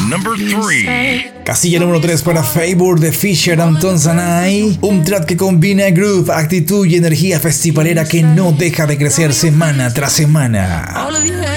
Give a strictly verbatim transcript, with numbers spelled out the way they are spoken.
Number three. Casilla número tres para Favor de Fisher and Tonsanay. Un track que combina groove, actitud y energía festivalera que no deja de crecer semana tras semana.